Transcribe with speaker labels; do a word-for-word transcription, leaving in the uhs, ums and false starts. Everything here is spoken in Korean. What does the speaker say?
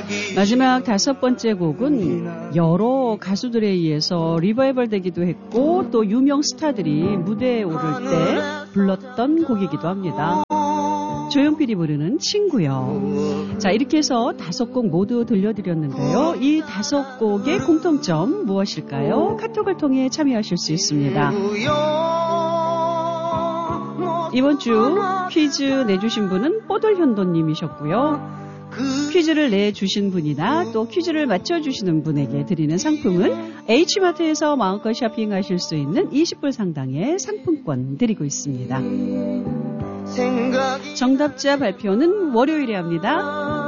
Speaker 1: 마지막 다섯 번째 곡은 여러 가수들에 의해서 리바이벌 되기도 했고 또 유명 스타들이 무대에 오를 때 불렀던 곡이기도 합니다. 조용필이 부르는 친구요. 자, 이렇게 해서 다섯 곡 모두 들려드렸는데요. 이 다섯 곡의 공통점 무엇일까요? 카톡을 통해 참여하실 수 있습니다. 이번 주 퀴즈 내주신 분은 뽀돌현도님이셨고요. 퀴즈를 내주신 분이나 또 퀴즈를 맞춰주시는 분에게 드리는 상품은 H마트에서 마음껏 쇼핑하실 수 있는 이십 불 상당의 상품권 드리고 있습니다. 정답자 발표는 월요일에 합니다.